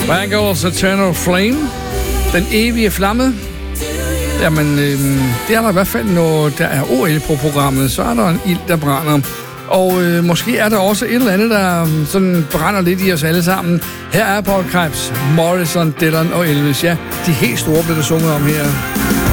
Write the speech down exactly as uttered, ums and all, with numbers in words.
Bangles Eternal Flame. Den evige flamme. Jamen, øh, det er der i hvert fald, når der er O L på programmet, så er der en ild, der brænder. Og øh, måske er der også et eller andet, der sådan brænder lidt i os alle sammen. Her er Paul Krebs, Morrison, Dylan og Elvis. Ja, de helt store blev der sunget om her.